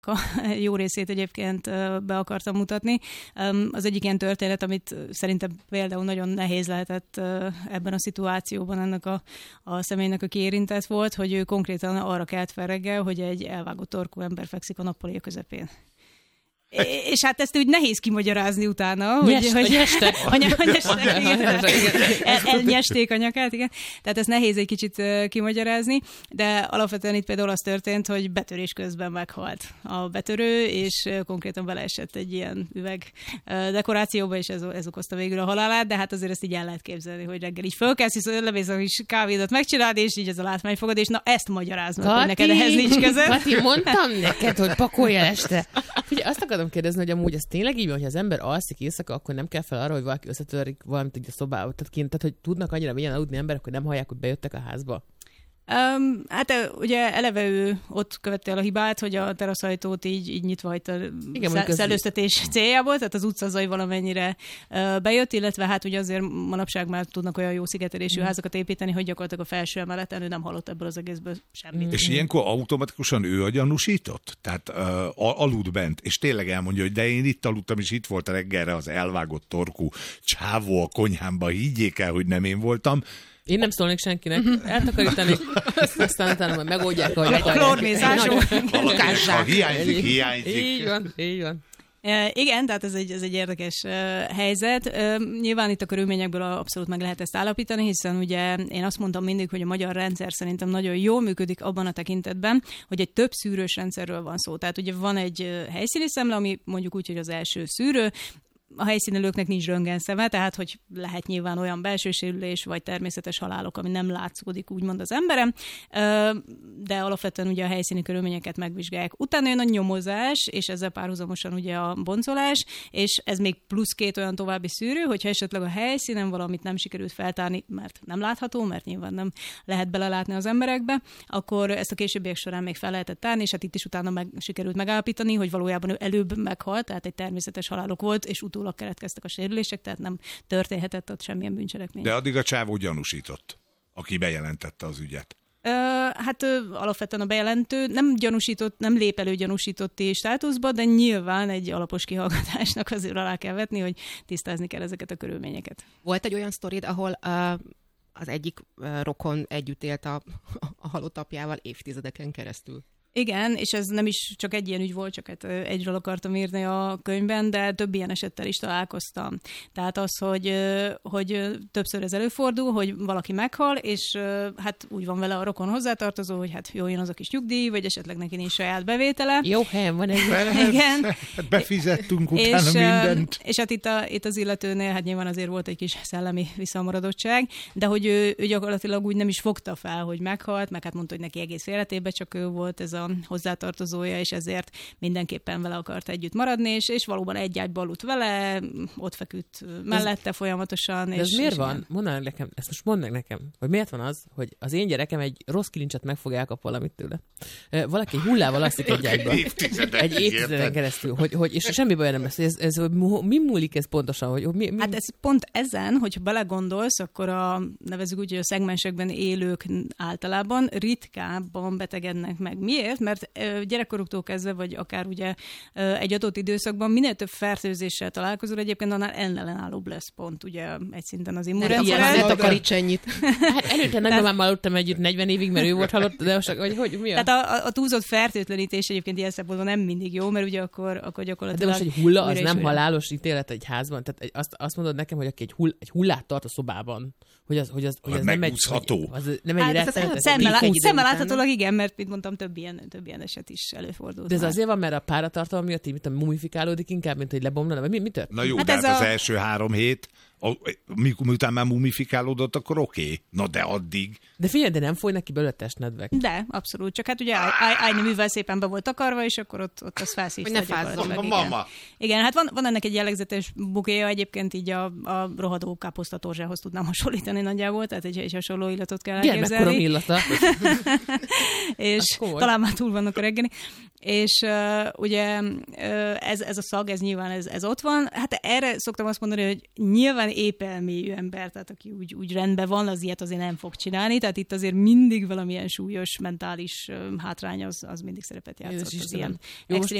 jó részét egyébként be akartam mutatni. Az egyik ilyen történet, amit szerintem például nagyon nehéz lehetett ebben a szituációban ennek a személynek, aki érintett volt, hogy ő konkrétan arra kelt fel reggel, hogy egy elvágott torkú ember fekszik a nappaliga közepén. És hát ezt úgy nehéz kimagyarázni utána, hogy elnyesték a nyakát, igen. Tehát ezt nehéz egy kicsit kimagyarázni, de alapvetően itt például az történt, hogy betörés közben meghalt a betörő, és konkrétan beleesett egy ilyen üveg dekorációba, és ez okozta végül a halálát, de hát azért ezt így el lehet képzelni, hogy reggel így fölkelsz, hisz levész a kis kávédat megcsinálni, és így ez a látmányfogad, és na ezt magyaráznak, hogy neked ehhez nincs köze. Kati, mondtam neked, hogy pakolj el este. Figyelj, azt akarom kérdezni, hogy amúgy ez tényleg így van, hogy az ember alszik éjszaka, akkor nem kell fel arra, hogy valaki összetörik valamit a szobába. Tehát hogy tudnak annyira mélyen aludni emberek, hogy nem hallják, hogy bejöttek a házba? Hát ugye eleve ő ott követte el a hibát, hogy a teraszajtót így nyitva hagyta szellőztetés céljából, tehát az utcazaj valamennyire bejött, illetve hát ugye azért manapság már tudnak olyan jó szigetelésű házakat építeni, hogy gyakorlatilag a felső emeleten ő nem hallott ebből az egészből semmit. És ilyenkor automatikusan ő a gyanúsított? Tehát aludt bent, és tényleg elmondja, hogy de én itt aludtam, és itt volt reggelre az elvágott torkú csávó a konyhámba, higgyék el, hogy nem én voltam. Én nem szólnék senkinek, eltakarítanék, aztán utána majd megoldják, hogy a klórmézásó. Ha hiányzik. Így van. Igen, tehát ez egy érdekes helyzet. Nyilván itt a körülményekből abszolút meg lehet ezt állapítani, hiszen ugye én azt mondtam mindig, hogy a magyar rendszer szerintem nagyon jól működik abban a tekintetben, hogy egy több szűrős rendszerről van szó. Tehát ugye van egy helyszíni szemle, ami mondjuk úgy, hogy az első szűrő, a helyszínelőknek nincs röntgenszeme, tehát hogy lehet nyilván olyan belső sérülés vagy természetes halálok, ami nem látszódik úgymond az emberem, de alapvetően ugye a helyszíni körülményeket megvizsgálják. Utána jön a nyomozás, és ezzel párhuzamosan ugye a boncolás, és ez még plusz 2 olyan további szűrő, hogyha esetleg a helyszínen valamit nem sikerült feltárni, mert nem látható, mert nyilván nem lehet belelátni az emberekbe, akkor ezt a későbbiek során még fel lehetett tárni, és hát itt is utána sikerült megállapítani, hogy valójában ő előbb meghalt, tehát egy természetes halálok volt, és utólag keletkeztek a sérülések, tehát nem történhetett ott semmilyen bűncselekmény. De addig a csávó gyanúsított, aki bejelentette az ügyet. Hát alapvetően a bejelentő nem gyanúsított, nem lép elő gyanúsítotti státuszba, de nyilván egy alapos kihallgatásnak azért alá kell vetni, hogy tisztázni kell ezeket a körülményeket. Volt egy olyan sztorid, ahol az egyik rokon együtt élt a halott apjával évtizedeken keresztül. Igen, és ez nem is csak egy ilyen ügy volt, csak hát egyről akartam írni a könyvben, de több ilyen esettel is találkoztam. Tehát az, hogy többször ez előfordul, hogy valaki meghal, és hát úgy van vele a rokon hozzátartozó, hogy hát jó, jön az a kis nyugdíj, vagy esetleg neki nincs saját bevétele. Jó helyen van egy. Igen. Befizettünk utána mindent. És hát itt az illetőnél, hát nyilván azért volt egy kis szellemi visszamaradottság, de hogy ő gyakorlatilag úgy nem is fogta fel, hogy meghalt, meg hát mondta, hogy neki egész életében csak ő volt ez a hozzátartozója, és ezért mindenképpen vele akart együtt maradni, és valóban egy ágyba aludt vele, ott feküdt mellette folyamatosan. De ez miért van? Mondd nekem, ezt most mondd meg nekem, hogy miért van az, hogy az én gyerekem egy rossz kilincset meg fog elkap valamit tőle. Valaki hullával alszik egy ágyba. Egy évtizeden keresztül, és semmi baj nem lesz. Mi múlik ez pontosan? Hát ez pont ezen, hogyha belegondolsz, akkor nevezzük úgy, hogy a szegmensekben élők általában ritkábban betegednek meg. Miért? Mert gyerekkoruktól kezdve, vagy akár ugye egy adott időszakban minél több fertőzéssel találkozol, egyébként annál ellenállóbb lesz pont ugye egy szinten az immunrendszer. Ne takaríts ennyit. Hát előtte nagymamával aludtam együtt 40 évig, mert ő volt halott, de most, hogy mi a? Tehát a túlzott fertőtlenítés egyébként ilyen szempontból nem mindig jó, mert ugye akkor gyakorlatilag... De most egy hulla, az nem halálos ítélet egy házban? Tehát azt mondod nekem, hogy aki egy hullát tart a szobában, hogy az nem egy... Nem egy rettenetes... Szemmel láthatólag igen, mert mint mondtam, több ilyen eset is előfordult. De ez azért van, mert a páratartalom miatt így mumifikálódik inkább, mint hogy lebomlana, vagy mi történt? Na jó, hát de ez az első 3 hét, miután már mumifikálódott, akkor oké. Na de addig... De figyelj, de nem foly neki belőle testnedvek. De, abszolút. Csak hát ugye ágyneművel szépen be volt takarva, és akkor ott az felszívta. Hogy ne fázzon. Mama. Igen, hát van ennek egy jellegzetes bukéja, egyébként így a rohadó káposztatorzsához tudnám hasonlítani nagyjából, tehát egy hasonló illatot kell elképzelni. Gyermekkorom illata. És talán már túl vannak a reggeli. És ugye ez a szag, ez nyilván ez ott van. Hát erre szoktam azt mondani, hogy nyilván épelmélyű ember, tehát aki úgy rendben van, az ilyet azért nem fog csinálni, tehát itt azért mindig valamilyen súlyos mentális hátrány az mindig szerepet játszott. Az ilyen extrém